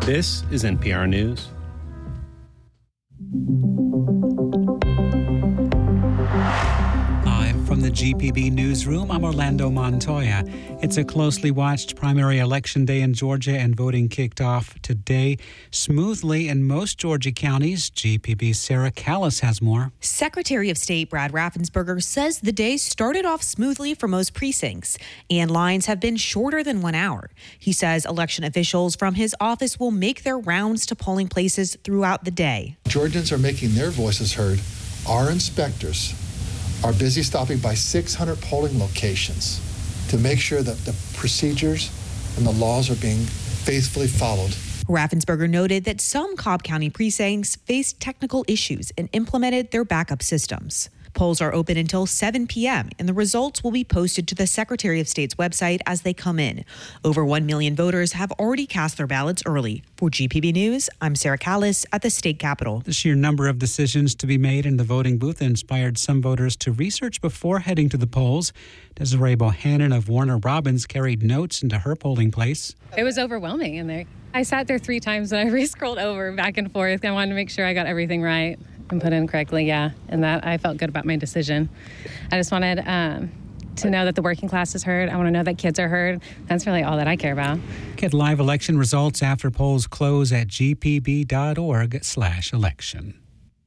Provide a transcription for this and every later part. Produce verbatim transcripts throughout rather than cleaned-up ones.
This is N P R News. Live from the G P B newsroom, I'm Orlando Montoya. It's a closely watched primary election day in Georgia, and voting kicked off today smoothly in most Georgia counties. G P B's Sarah Callis has more. Secretary of State Brad Raffensperger says the day started off smoothly for most precincts, and lines have been shorter than one hour. He says election officials from his office will make their rounds to polling places throughout the day. Georgians are making their voices heard. Our inspectors are busy stopping by six hundred polling locations to make sure that the procedures and the laws are being faithfully followed. Raffensperger noted that some Cobb County precincts faced technical issues and implemented their backup systems. Polls are open until seven p.m., and the results will be posted to the Secretary of State's website as they come in. Over one million voters have already cast their ballots early. For G P B News, I'm Sarah Callis at the state capitol. The sheer number of decisions to be made in the voting booth inspired some voters to research before heading to the polls. Desiree Bohannon of Warner Robins carried notes into her polling place. It was overwhelming in there. I sat there three times and I re-scrolled over back and forth. I wanted to make sure I got everything right and put in correctly, yeah, and that I felt good about my decision. I just wanted um, to know that the working class is heard. I want to know that kids are heard. That's really all that I care about. Get live election results after polls close at g p b dot org slash election.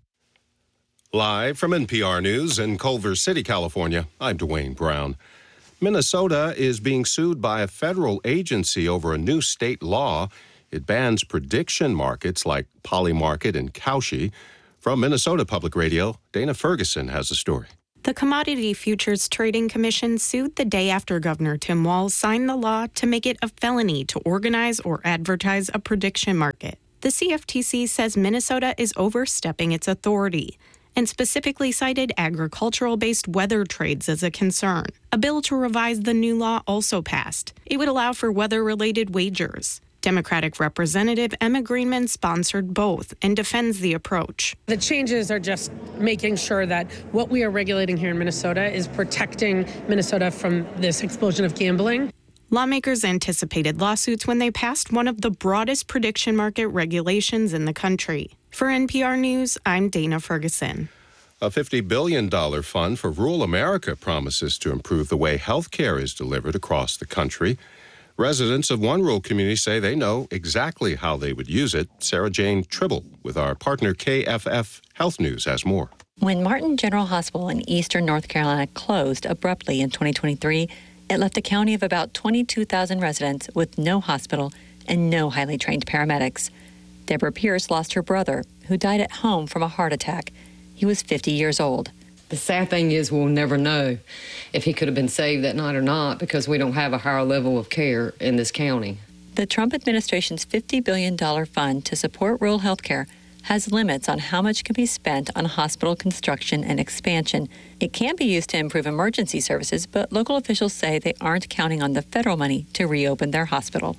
Live from N P R News in Culver City, California, I'm Dwayne Brown. Minnesota is being sued by a federal agency over a new state law. It bans prediction markets like Polymarket and Kalshi. From Minnesota Public Radio, Dana Ferguson has a story. The Commodity Futures Trading Commission sued the day after Governor Tim Walz signed the law to make it a felony to organize or advertise a prediction market. The C F T C says Minnesota is overstepping its authority and specifically cited agricultural-based weather trades as a concern. A bill to revise the new law also passed. It would allow for weather-related wagers. Democratic Representative Emma Greenman sponsored both and defends the approach. The changes are just making sure that what we are regulating here in Minnesota is protecting Minnesota from this explosion of gambling. Lawmakers anticipated lawsuits when they passed one of the broadest prediction market regulations in the country. For N P R News, I'm Dana Ferguson. A fifty billion dollars fund for rural America promises to improve the way health care is delivered across the country. Residents of one rural community say they know exactly how they would use it. Sarah Jane Tribble with our partner K F F Health News has more. When Martin General Hospital in eastern North Carolina closed abruptly in twenty twenty-three, it left a county of about twenty-two thousand residents with no hospital and no highly trained paramedics. Deborah Pierce lost her brother, who died at home from a heart attack. He was fifty years old. The sad thing is we'll never know if he could have been saved that night or not because we don't have a higher level of care in this county. The Trump administration's fifty billion dollars fund to support rural health care has limits on how much can be spent on hospital construction and expansion. It can be used to improve emergency services, but local officials say they aren't counting on the federal money to reopen their hospital.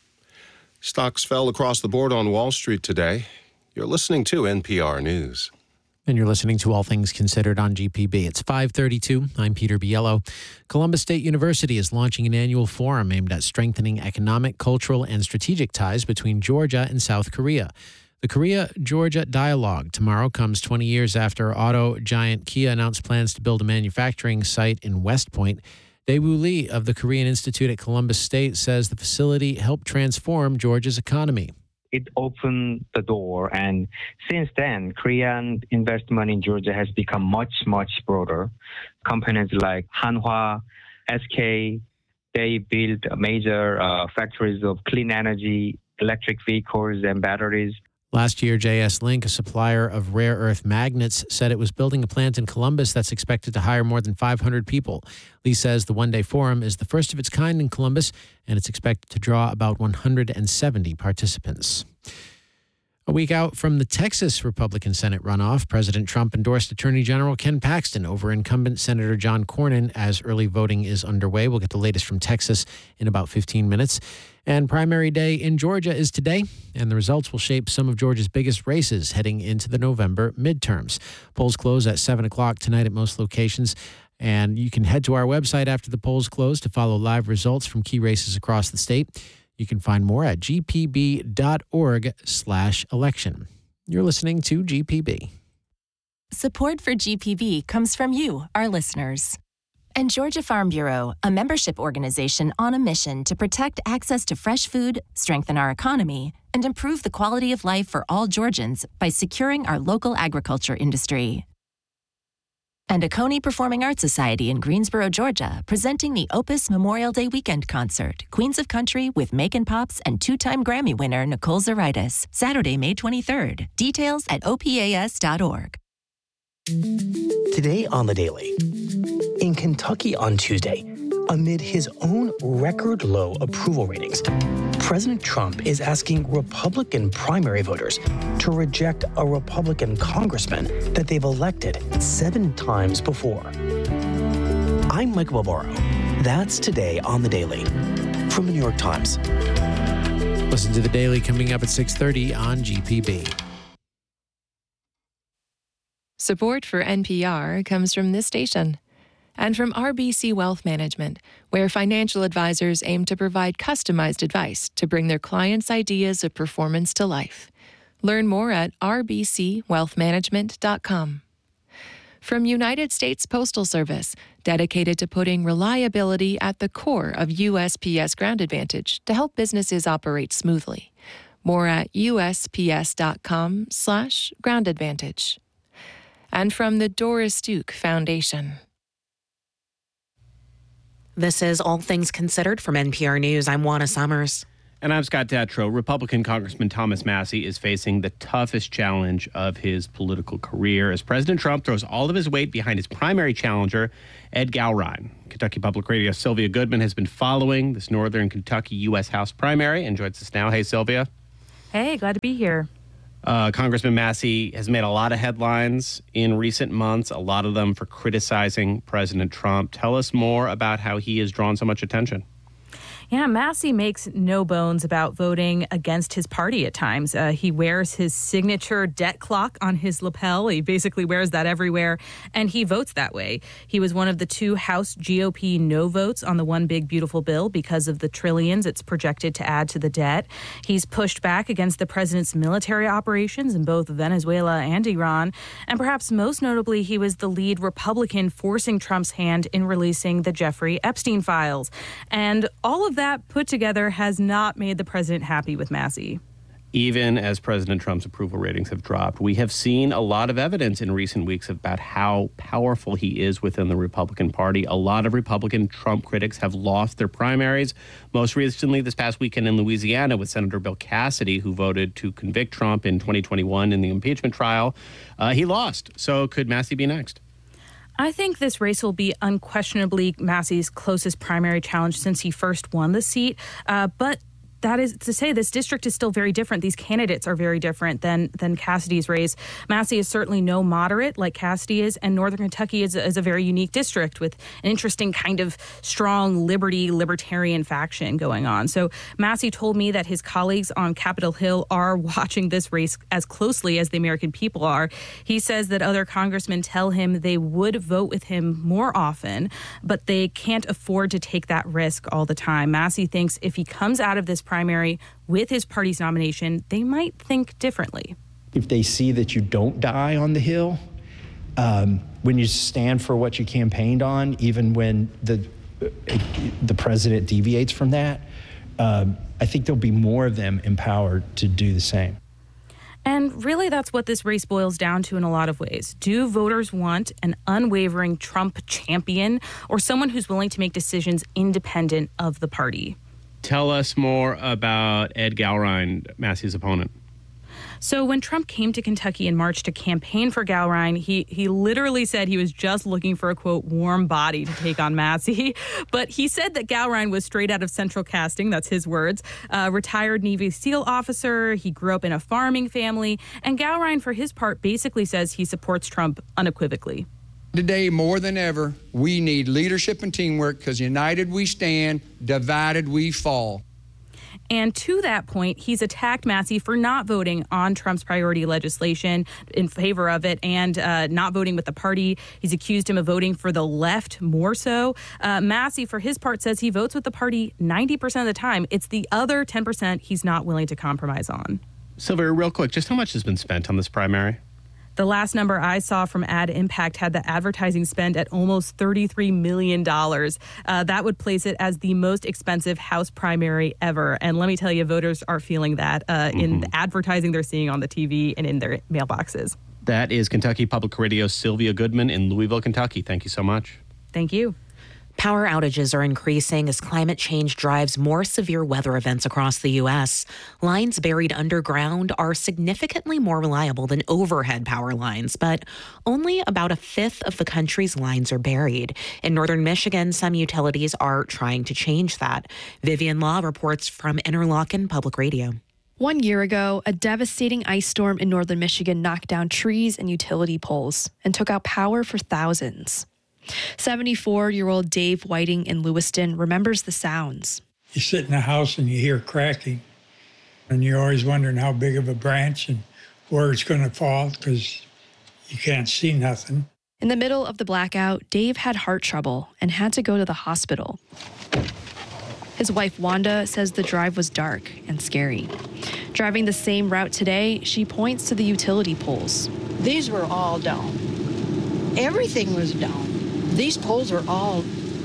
Stocks fell across the board on Wall Street today. You're listening to N P R News. And you're listening to All Things Considered on G P B. It's five thirty-two. I'm Peter Biello. Columbus State University is launching an annual forum aimed at strengthening economic, cultural, and strategic ties between Georgia and South Korea. The Korea-Georgia dialogue tomorrow comes twenty years after auto giant Kia announced plans to build a manufacturing site in West Point. Daewoo Lee of the Korean Institute at Columbus State says the facility helped transform Georgia's economy. It opened the door, and since then, Korean investment in Georgia has become much, much broader. Companies like Hanwha, S K, they build major uh, factories of clean energy, electric vehicles, and batteries. Last year, J S Link, a supplier of rare earth magnets, said it was building a plant in Columbus that's expected to hire more than five hundred people. Lee says the one-day forum is the first of its kind in Columbus, and it's expected to draw about one hundred seventy participants. A week out from the Texas Republican Senate runoff, President Trump endorsed Attorney General Ken Paxton over incumbent Senator John Cornyn as early voting is underway. We'll get the latest from Texas in about fifteen minutes. And primary day in Georgia is today, and the results will shape some of Georgia's biggest races heading into the November midterms. Polls close at seven o'clock tonight at most locations, and you can head to our website after the polls close to follow live results from key races across the state. You can find more at g p b dot org slash election. You're listening to G P B. Support for G P B comes from you, our listeners. And Georgia Farm Bureau, a membership organization on a mission to protect access to fresh food, strengthen our economy, and improve the quality of life for all Georgians by securing our local agriculture industry. And Oconee Performing Arts Society in Greensboro, Georgia, presenting the Opus Memorial Day Weekend Concert, Queens of Country with Macon Pops and two-time Grammy winner Nicole Zaritis, Saturday, May twenty-third. Details at O P A S dot org. Today on The Daily. In Kentucky on Tuesday, amid his own record low approval ratings, President Trump is asking Republican primary voters to reject a Republican congressman that they've elected seven times before. I'm Michael Barbaro. That's Today on The Daily from the New York Times. Listen to The Daily coming up at six thirty on G P B. Support for N P R comes from this station and from R B C Wealth Management, where financial advisors aim to provide customized advice to bring their clients' ideas of performance to life. Learn more at r b c wealth management dot com. From United States Postal Service, dedicated to putting reliability at the core of U S P S Ground Advantage to help businesses operate smoothly. More at u s p s dot com slash ground advantage. And from the Doris Duke Foundation. This is All Things Considered from N P R News. I'm Juana Summers. And I'm Scott Detrow. Republican Congressman Thomas Massie is facing the toughest challenge of his political career as President Trump throws all of his weight behind his primary challenger, Ed Gowrine. Kentucky Public Radio's Sylvia Goodman has been following this Northern Kentucky U S House primary and joins us now. Hey, Sylvia. Hey, glad to be here. Uh, Congressman Massie has made a lot of headlines in recent months, a lot of them for criticizing President Trump. Tell us more about how he has drawn so much attention. Yeah, Massie makes no bones about voting against his party at times. Uh, he wears his signature debt clock on his lapel. He basically wears that everywhere, and he votes that way. He was one of the two House G O P no votes on the One Big Beautiful Bill because of the trillions it's projected to add to the debt. He's pushed back against the president's military operations in both Venezuela and Iran. And perhaps most notably, he was the lead Republican forcing Trump's hand in releasing the Jeffrey Epstein files. And all of that put together has not made the president happy with Massie. Even as President Trump's approval ratings have dropped, we have seen a lot of evidence in recent weeks about how powerful he is within the Republican Party. A lot of Republican Trump critics have lost their primaries. Most recently this past weekend in Louisiana with Senator Bill Cassidy, who voted to convict Trump in twenty twenty-one in the impeachment trial. Uh, he lost. So could Massie be next? I think this race will be unquestionably Massie's closest primary challenge since he first won the seat. Uh, but that is to say, this district is still very different. These candidates are very different than than Cassidy's race. Massie is certainly no moderate like Cassidy is, and Northern Kentucky is, is a very unique district with an interesting kind of strong liberty, libertarian faction going on. So Massie told me that his colleagues on Capitol Hill are watching this race as closely as the American people are. He says that other congressmen tell him they would vote with him more often, but they can't afford to take that risk all the time. Massie thinks if he comes out of this primary with his party's nomination, they might think differently. If they see that you don't die on the Hill, um, when you stand for what you campaigned on, even when the uh, the president deviates from that, um, I think there'll be more of them empowered to do the same. And really, that's what this race boils down to in a lot of ways. Do voters want an unwavering Trump champion or someone who's willing to make decisions independent of the party? Tell us more about Ed Gowrine, Massie's opponent. So when Trump came to Kentucky in March to campaign for Gowrine, he he literally said he was just looking for a, quote, warm body to take on Massie. But he said that Gowrine was straight out of Central Casting, that's his words, a retired Navy SEAL officer. He grew up in a farming family. And Gowrine, for his part, basically says he supports Trump unequivocally. Today, more than ever, we need leadership and teamwork because united we stand, divided we fall. And to that point, he's attacked Massey for not voting on Trump's priority legislation in favor of it and uh, not voting with the party. He's accused him of voting for the left more so. Uh, Massey, for his part, says he votes with the party ninety percent of the time. It's the other ten percent he's not willing to compromise on. Sylvia, real quick, just how much has been spent on this primary? The last number I saw from Ad Impact had the advertising spend at almost thirty-three million dollars. Uh, that would place it as the most expensive House primary ever. And let me tell you, voters are feeling that uh, mm-hmm. in the advertising they're seeing on the T V and in their mailboxes. That is Kentucky Public Radio's Sylvia Goodman in Louisville, Kentucky. Thank you so much. Thank you. Power outages are increasing as climate change drives more severe weather events across the U S. Lines buried underground are significantly more reliable than overhead power lines, but only about a fifth of the country's lines are buried. In northern Michigan, some utilities are trying to change that. Vivian Law reports from Interlochen Public Radio. One year ago, a devastating ice storm in northern Michigan knocked down trees and utility poles and took out power for thousands. seventy-four-year-old Dave Whiting in Lewiston remembers the sounds. You sit in a house and you hear cracking, and you're always wondering how big of a branch and where it's going to fall because you can't see nothing. In the middle of the blackout, Dave had heart trouble and had to go to the hospital. His wife, Wanda, says the drive was dark and scary. Driving the same route today, she points to the utility poles. These were all down. Everything was down. These poles are all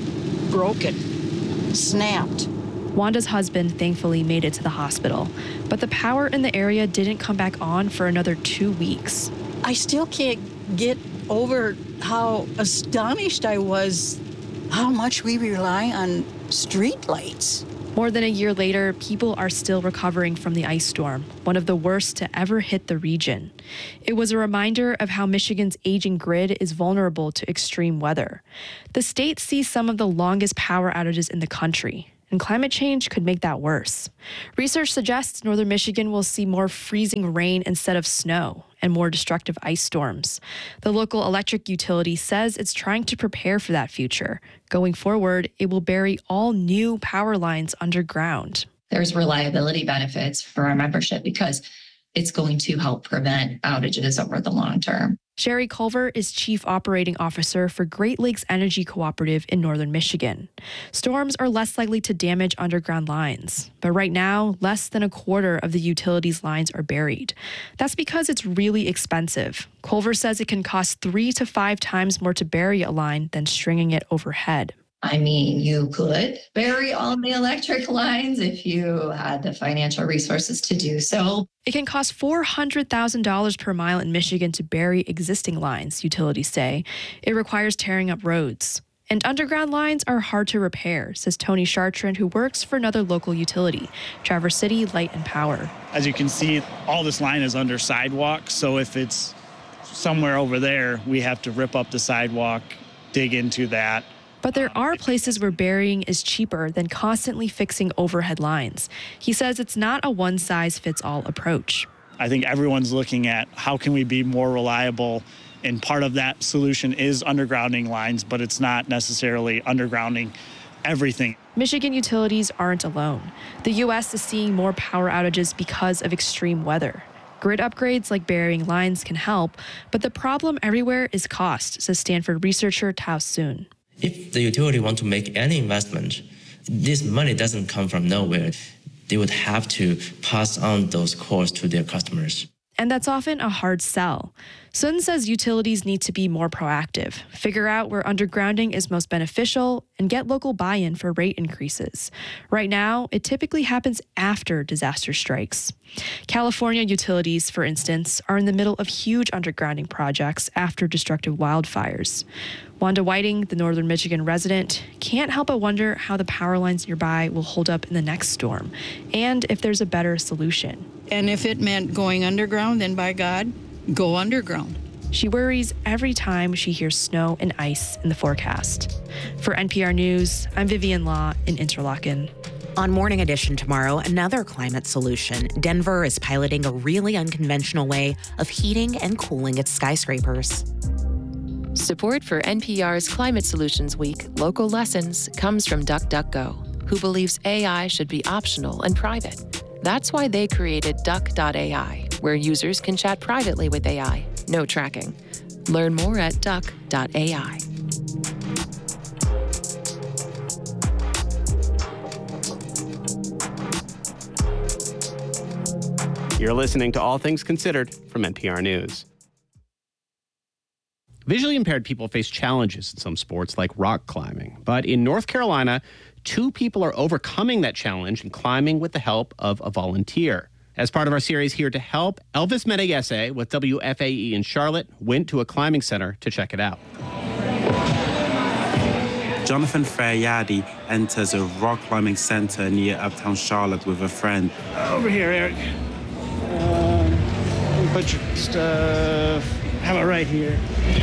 broken, snapped. Wanda's husband thankfully made it to the hospital, but the power in the area didn't come back on for another two weeks. I still can't get over how astonished I was how much we rely on street lights. More than a year later, people are still recovering from the ice storm, one of the worst to ever hit the region. It was a reminder of how Michigan's aging grid is vulnerable to extreme weather. The state sees some of the longest power outages in the country, and climate change could make that worse. Research suggests northern Michigan will see more freezing rain instead of snow and more destructive ice storms. The local electric utility says it's trying to prepare for that future. Going forward, it will bury all new power lines underground. There's reliability benefits for our membership because it's going to help prevent outages over the long term. Sherry Culver is Chief Operating Officer for Great Lakes Energy Cooperative in northern Michigan. Storms are less likely to damage underground lines, but right now, less than a quarter of the utility's lines are buried. That's because it's really expensive. Culver says it can cost three to five times more to bury a line than stringing it overhead. I mean, you could bury all the electric lines if you had the financial resources to do so. It can cost four hundred thousand dollars per mile in Michigan to bury existing lines, utilities say. It requires tearing up roads. And underground lines are hard to repair, says Tony Chartrand, who works for another local utility, Traverse City Light and Power. As you can see, all this line is under sidewalk, so if it's somewhere over there, we have to rip up the sidewalk, dig into that. But there are places where burying is cheaper than constantly fixing overhead lines. He says it's not a one-size-fits-all approach. I think everyone's looking at how can we be more reliable, and part of that solution is undergrounding lines, but it's not necessarily undergrounding everything. Michigan utilities aren't alone. The U S is seeing more power outages because of extreme weather. Grid upgrades like burying lines can help, but the problem everywhere is cost, says Stanford researcher Tao Soon. If the utility want to make any investment, this money doesn't come from nowhere. They would have to pass on those costs to their customers. And that's often a hard sell. Sun says utilities need to be more proactive, figure out where undergrounding is most beneficial, and get local buy-in for rate increases. Right now, it typically happens after disaster strikes. California utilities, for instance, are in the middle of huge undergrounding projects after destructive wildfires. Wanda Whiting, the northern Michigan resident, can't help but wonder how the power lines nearby will hold up in the next storm, and if there's a better solution. And if it meant going underground, then by God, go underground. She worries every time she hears snow and ice in the forecast. For N P R News, I'm Vivian Law in Interlochen. On Morning Edition tomorrow, another climate solution. Denver is piloting a really unconventional way of heating and cooling its skyscrapers. Support for N P R's Climate Solutions Week Local Lessons comes from DuckDuckGo, who believes A I should be optional and private. That's why they created Duck dot A I, where users can chat privately with A I, no tracking. Learn more at Duck dot A I. You're listening to All Things Considered from N P R News. Visually impaired people face challenges in some sports like rock climbing. But in North Carolina, two people are overcoming that challenge and climbing with the help of a volunteer. As part of our series Here to Help, Elvis Menayese with W F A E in Charlotte went to a climbing center to check it out. Jonathan Feriadi enters a rock climbing center near Uptown Charlotte with a friend. Over here, Eric. Um, put your stuff. How about right here?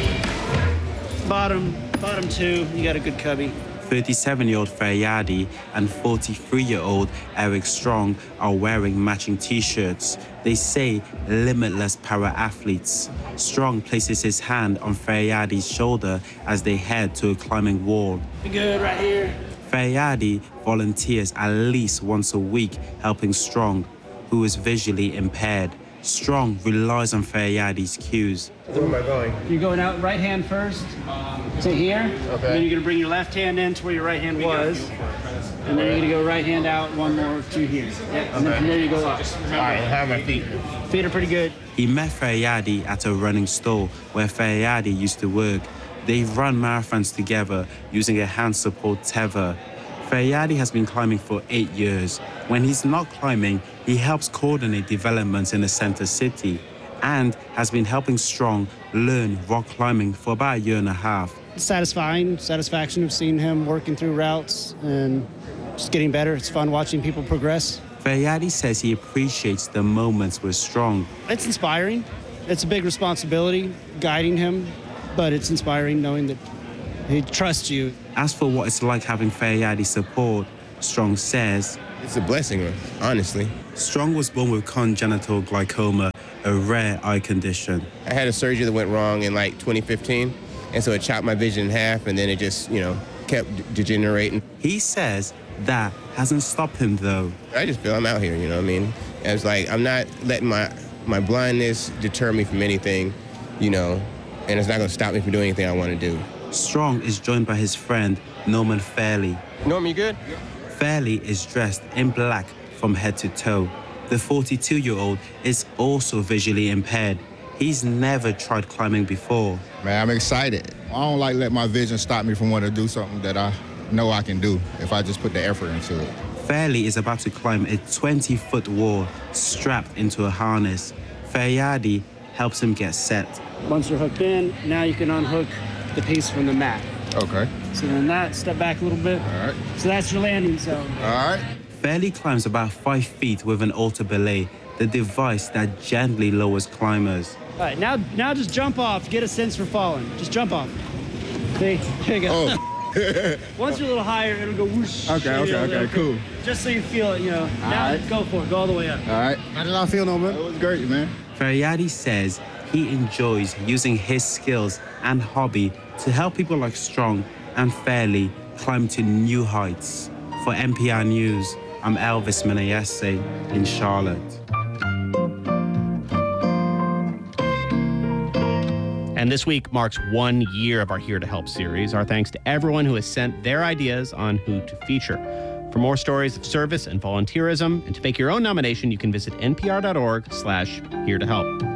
Bottom, bottom two, you got a good cubby. thirty-seven-year-old Feriadi and forty-three-year-old Eric Strong are wearing matching T-shirts. They say limitless para-athletes. Strong places his hand on Feriadi's shoulder as they head to a climbing wall. You good right here? Feriadi volunteers at least once a week helping Strong, who is visually impaired. Strong relies on Feriadi's cues. Where am I going? You're going out right hand first to here. Okay. Then you're going to bring your left hand in to where your right hand was. And then you're going to go right hand out one more to here. Yep. And okay. Then from there you go up. All right, how are my feet? Feet are pretty good. He met Feriadi at a running store where Feriadi used to work. They run marathons together using a hand support tether. Feriadi has been climbing for eight years. When he's not climbing, he helps coordinate developments in the center city and has been helping Strong learn rock climbing for about a year and a half. Satisfying, satisfaction of seeing him working through routes and just getting better. It's fun watching people progress. Feriadi says he appreciates the moments with Strong. It's inspiring. It's a big responsibility guiding him, but it's inspiring knowing that he trusts you. As for what it's like having Feriadi's support, Strong says, it's a blessing, honestly. Strong was born with congenital glaucoma, a rare eye condition. I had a surgery that went wrong in like twenty fifteen, and so it chopped my vision in half, and then it just, you know, kept d- degenerating. He says that hasn't stopped him, though. I just feel I'm out here, you know what I mean? It's like I'm not letting my, my blindness deter me from anything, you know, and it's not going to stop me from doing anything I want to do. Strong is joined by his friend, Norman Fairley. Norman, you good? Fairley is dressed in black from head to toe. The forty-two-year-old is also visually impaired. He's never tried climbing before. Man, I'm excited. I don't like let my vision stop me from wanting to do something that I know I can do if I just put the effort into it. Fairley is about to climb a twenty-foot wall strapped into a harness. Feriadi helps him get set. Once you're hooked in, now you can unhook the piece from the mat. Okay. So then that, step back a little bit. All right. So that's your landing zone. All right. Fairley climbs about five feet with an alter belay, the device that gently lowers climbers. All right, now now just jump off, get a sense for falling. Just jump off. See, here you go. Oh. Once you're a little higher, it'll go whoosh. Okay, okay, okay, okay, cool. Just so you feel it, you know. All now right. Go for it, go all the way up. All right. How did I feel, Norman? It was great, man. Feriadi says he enjoys using his skills and hobby to help people like Strong and Fairley climb to new heights. For N P R News, I'm Elvis Menayese in Charlotte. And this week marks one year of our Here to Help series. Our thanks to everyone who has sent their ideas on who to feature. For more stories of service and volunteerism, and to make your own nomination, you can visit npr.org slash here to help.